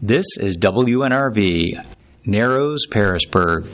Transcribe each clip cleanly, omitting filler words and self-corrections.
This is WNRV, Narrows, Pearisburg.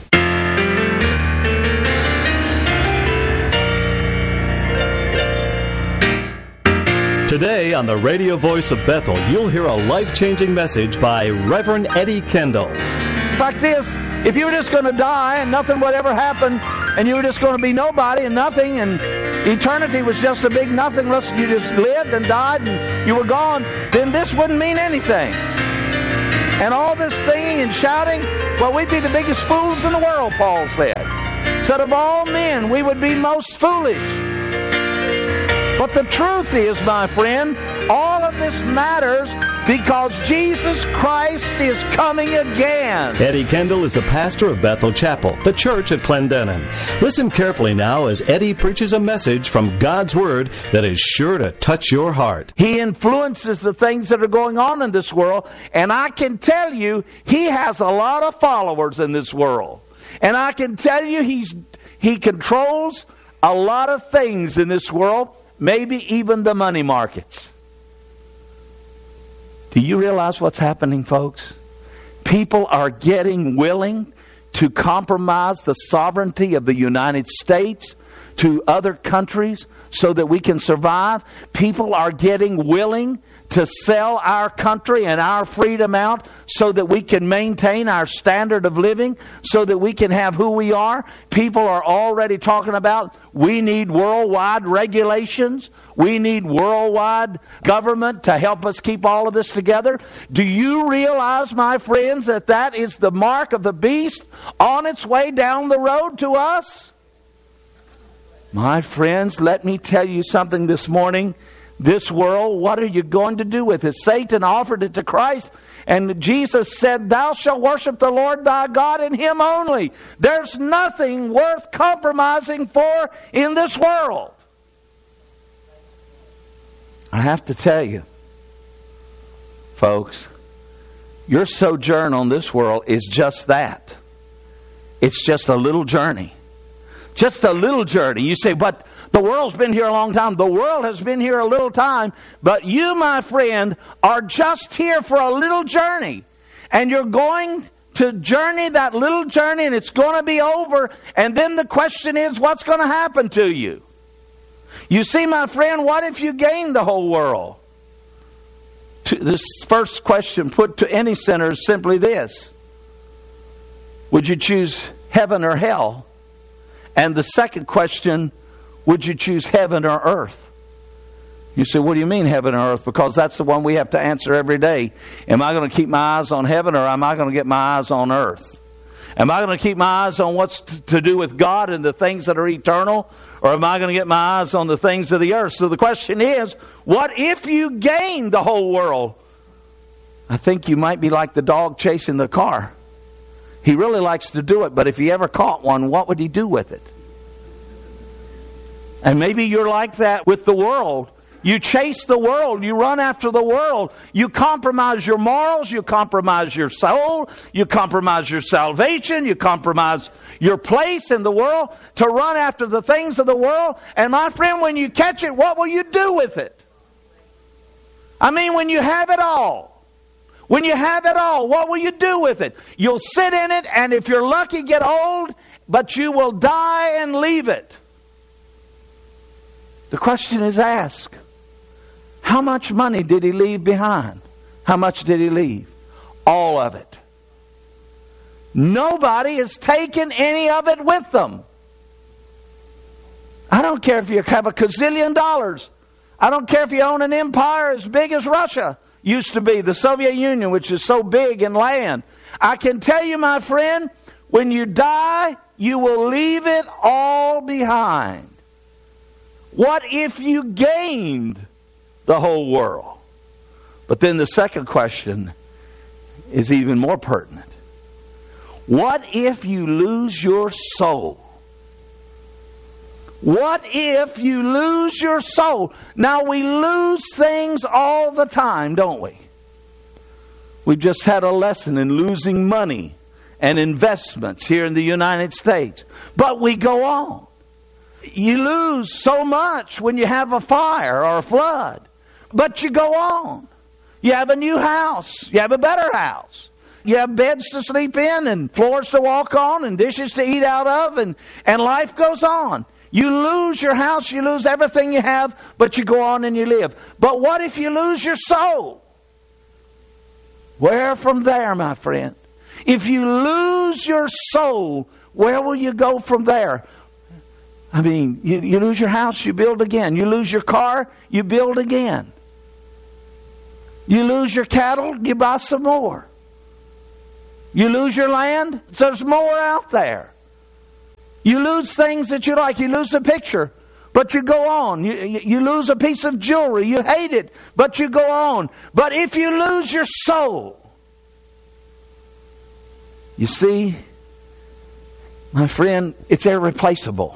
Today on the radio voice of Bethel, you'll hear a life-changing message by Reverend Eddie Kendall. Like this, if you were just going to die and nothing would ever happen, and you were just going to be nobody and nothing, and eternity was just a big nothingness, you just lived and died and you were gone, then this wouldn't mean anything. And all this singing and shouting, well, we'd be the biggest fools in the world, Paul said. Said of all men, we would be most foolish. But the truth is, my friend, all of this matters because Jesus Christ is coming again. Eddie Kendall is the pastor of Bethel Chapel, the church at Clendenin. Listen carefully now as Eddie preaches a message from God's Word that is sure to touch your heart. He influences the things that are going on in this world, and I can tell you, he has a lot of followers in this world. And I can tell you, he controls a lot of things in this world. Maybe even the money markets. Do you realize what's happening, folks? People are getting willing to compromise the sovereignty of the United States to other countries so that we can survive. People are getting willing to sell our country and our freedom out so that we can maintain our standard of living, so that we can have who we are. People are already talking about we need worldwide regulations. We need worldwide government to help us keep all of this together. Do you realize, my friends, that that is the mark of the beast on its way down the road to us? My friends, let me tell you something this morning. This world, what are you going to do with it? Satan offered it to Christ, and Jesus said, "Thou shalt worship the Lord thy God, and Him only." There's nothing worth compromising for in this world. I have to tell you, folks, your sojourn on this world is just that. It's just a little journey. Just a little journey. You say, but the world's been here a long time. The world has been here a little time. But you, my friend, are just here for a little journey. And you're going to journey that little journey, and it's going to be over. And then the question is, what's going to happen to you? You see, my friend, what if you gained the whole world? This first question put to any sinner is simply this. Would you choose heaven or hell? And the second question, would you choose heaven or earth? You say, what do you mean heaven or earth? Because that's the one we have to answer every day. Am I going to keep my eyes on heaven, or am I going to get my eyes on earth? Am I going to keep my eyes on what's to do with God and the things that are eternal? Or am I going to get my eyes on the things of the earth? So the question is, what if you gained the whole world? I think you might be like the dog chasing the car. He really likes to do it, but if he ever caught one, what would he do with it? And maybe you're like that with the world. You chase the world. You run after the world. You compromise your morals. You compromise your soul. You compromise your salvation. You compromise your place in the world to run after the things of the world. And my friend, when you catch it, what will you do with it? I mean, when you have it all. When you have it all, what will you do with it? You'll sit in it, and if you're lucky, get old, but you will die and leave it. The question is asked, how much money did he leave behind? How much did he leave? All of it. Nobody has taken any of it with them. I don't care if you have $1 gazillion. I don't care if you own an empire as big as Russia used to be, the Soviet Union, which is so big in land. I can tell you, my friend, when you die, you will leave it all behind. What if you gained the whole world? But then the second question is even more pertinent. What if you lose your soul? What if you lose your soul? Now, we lose things all the time, don't we? We've just had a lesson in losing money and investments here in the United States. But we go on. You lose so much when you have a fire or a flood. But you go on. You have a new house. You have a better house. You have beds to sleep in and floors to walk on and dishes to eat out of, and life goes on. You lose your house, you lose everything you have, but you go on and you live. But what if you lose your soul? Where from there, my friend? If you lose your soul, where will you go from there? I mean, you lose your house, you build again. You lose your car, you build again. You lose your cattle, you buy some more. You lose your land, so there's more out there. You lose things that you like. You lose a picture, but you go on. You lose a piece of jewelry. You hate it, but you go on. But if you lose your soul, you see, my friend, it's irreplaceable.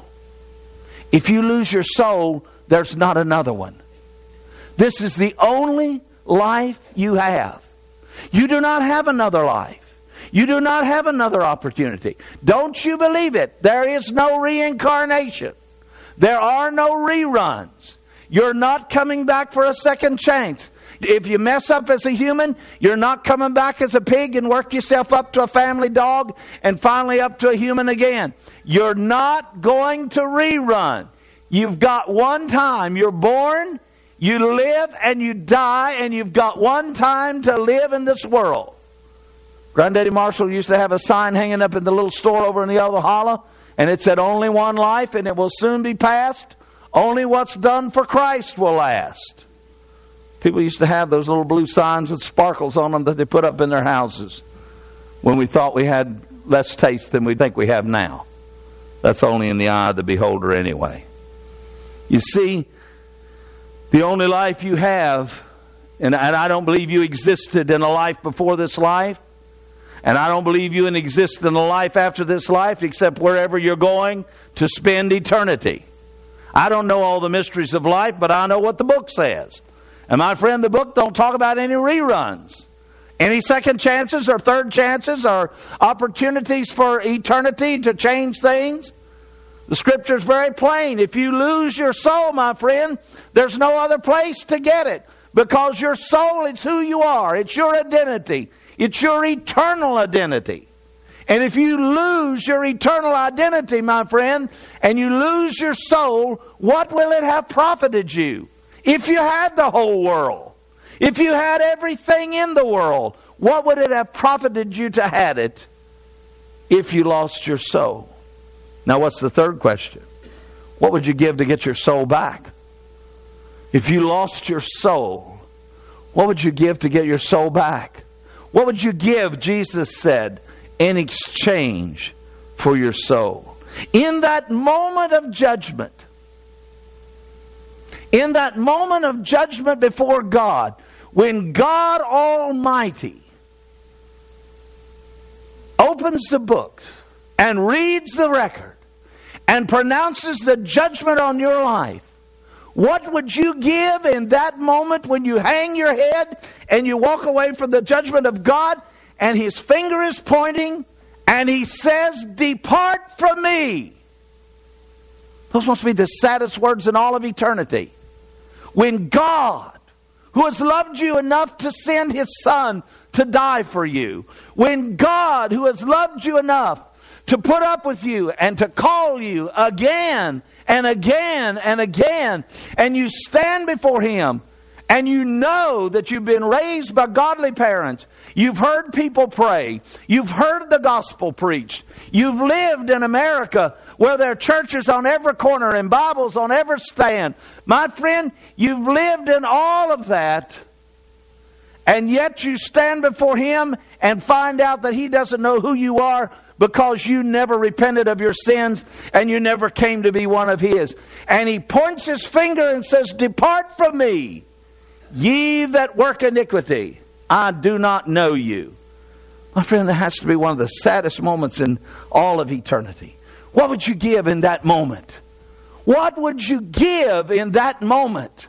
If you lose your soul, there's not another one. This is the only life you have. You do not have another life. You do not have another opportunity. Don't you believe it? There is no reincarnation. There are no reruns. You're not coming back for a second chance. If you mess up as a human, you're not coming back as a pig and work yourself up to a family dog and finally up to a human again. You're not going to rerun. You've got one time. You're born, you live, and you die, and you've got one time to live in this world. Granddaddy Marshall used to have a sign hanging up in the little store over in the other hollow, and it said, "Only one life, and it will soon be past. Only what's done for Christ will last." People used to have those little blue signs with sparkles on them that they put up in their houses when we thought we had less taste than we think we have now. That's only in the eye of the beholder anyway. You see, the only life you have, and I don't believe you existed in a life before this life, and I don't believe you exist in a life after this life, except wherever you're going to spend eternity. I don't know all the mysteries of life, but I know what the book says. And my friend, the book don't talk about any reruns. Any second chances or third chances or opportunities for eternity to change things. The Scripture is very plain. If you lose your soul, my friend, there's no other place to get it. Because your soul is who you are. It's your identity. It's your eternal identity. And if you lose your eternal identity, my friend, and you lose your soul, what will it have profited you? If you had the whole world, if you had everything in the world, what would it have profited you to have it if you lost your soul? Now, what's the third question? What would you give to get your soul back? If you lost your soul, what would you give to get your soul back? What would you give, Jesus said, in exchange for your soul? In that moment of judgment, in that moment of judgment before God, when God Almighty opens the books and reads the record and pronounces the judgment on your life, what would you give in that moment when you hang your head and you walk away from the judgment of God and His finger is pointing and He says, "Depart from me"? Those must be the saddest words in all of eternity. When God, who has loved you enough to send His Son to die for you, when God, who has loved you enough to put up with you and to call you again and again and again, and you stand before Him and you know that you've been raised by godly parents, you've heard people pray, you've heard the gospel preached, you've lived in America where there are churches on every corner and Bibles on every stand. My friend, you've lived in all of that, and yet you stand before Him and find out that He doesn't know who you are because you never repented of your sins and you never came to be one of His. And He points His finger and says, "Depart from me, ye that work iniquity. I do not know you." My friend, that has to be one of the saddest moments in all of eternity. What would you give in that moment? What would you give in that moment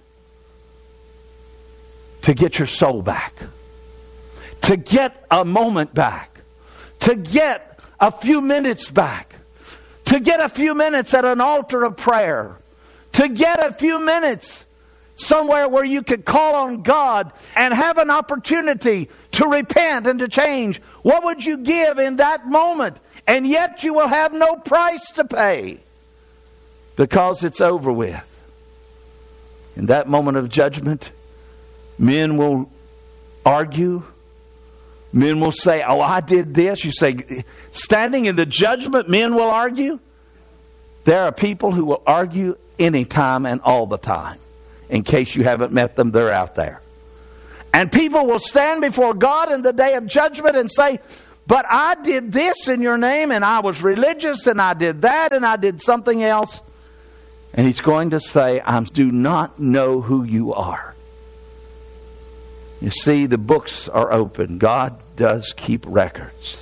to get your soul back? To get a moment back? To get a few minutes back? To get a few minutes at an altar of prayer? To get a few minutes somewhere where you could call on God and have an opportunity to repent and to change, what would you give in that moment? And yet you will have no price to pay because it's over with. In that moment of judgment, men will argue. Men will say, oh, I did this. You say, standing in the judgment, men will argue. There are people who will argue anytime and all the time. In case you haven't met them, they're out there. And people will stand before God in the day of judgment and say, but I did this in your name, and I was religious, and I did that, and I did something else. And He's going to say, I do not know who you are. You see, the books are open. God does keep records.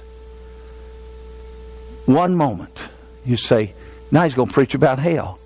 One moment, you say, now He's going to preach about hell.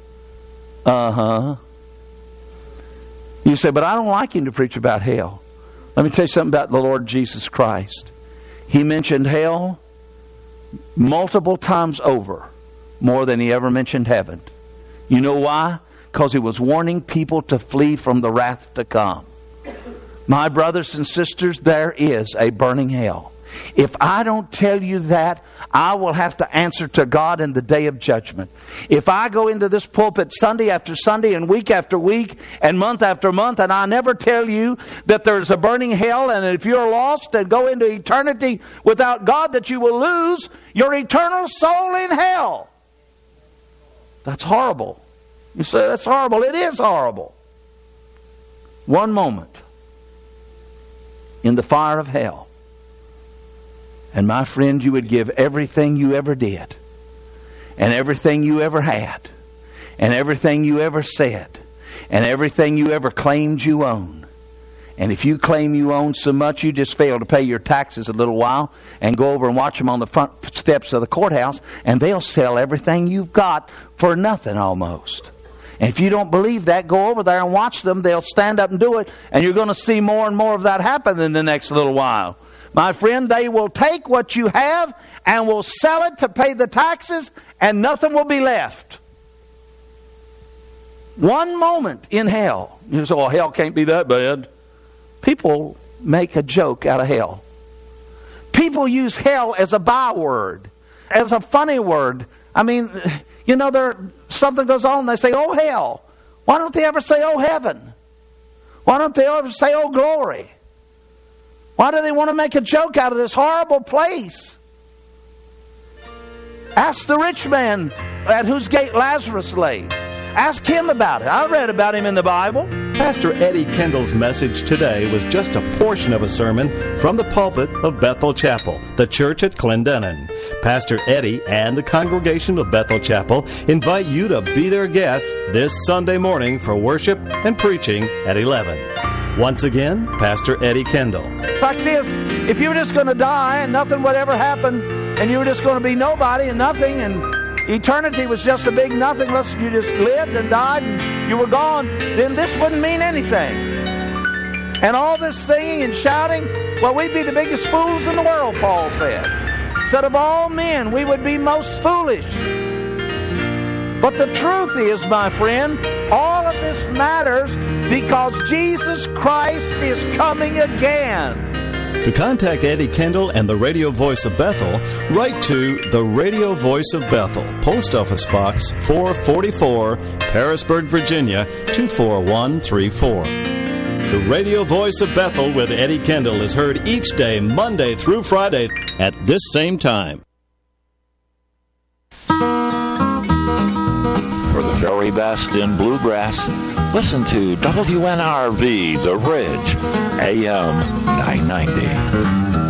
You say, but I don't like Him to preach about hell. Let me tell you something about the Lord Jesus Christ. He mentioned hell multiple times over, more than He ever mentioned heaven. You know why? Because He was warning people to flee from the wrath to come. My brothers and sisters, there is a burning hell. If I don't tell you that, I will have to answer to God in the day of judgment. If I go into this pulpit Sunday after Sunday and week after week and month after month, and I never tell you that there's a burning hell, and if you're lost and go into eternity without God, that you will lose your eternal soul in hell. That's horrible. You say, that's horrible. It is horrible. One moment in the fire of hell, and my friend, you would give everything you ever did, and everything you ever had, and everything you ever said, and everything you ever claimed you own. And if you claim you own so much, you just fail to pay your taxes a little while and go over and watch them on the front steps of the courthouse, and they'll sell everything you've got for nothing almost. And if you don't believe that, go over there and watch them. They'll stand up and do it, and you're going to see more and more of that happen in the next little while. My friend, they will take what you have and will sell it to pay the taxes, and nothing will be left. One moment in hell. You say, well, hell can't be that bad. People make a joke out of hell. People use hell as a byword, as a funny word. I mean, you know, something goes on and they say, oh, hell. Why don't they ever say, oh, heaven? Why don't they ever say, oh, glory? Why do they want to make a joke out of this horrible place? Ask the rich man at whose gate Lazarus lay. Ask him about it. I read about him in the Bible. Pastor Eddie Kendall's message today was just a portion of a sermon from the pulpit of Bethel Chapel, the church at Clendenin. Pastor Eddie and the congregation of Bethel Chapel invite you to be their guest this Sunday morning for worship and preaching at 11. Once again, Pastor Eddie Kendall. Like this, if you were just going to die and nothing would ever happen, and you were just going to be nobody and nothing, and eternity was just a big nothing unless you just lived and died and you were gone, then this wouldn't mean anything. And all this singing and shouting, well, we'd be the biggest fools in the world, Paul said. Said of all men, we would be most foolish. But the truth is, my friend, all of this matters because Jesus Christ is coming again. To contact Eddie Kendall and the Radio Voice of Bethel, write to the Radio Voice of Bethel, Post Office Box 444, Harrisburg, Virginia 24134. The Radio Voice of Bethel with Eddie Kendall is heard each day, Monday through Friday, at this same time. For the very best in bluegrass, listen to WNRV The Ridge, AM 990.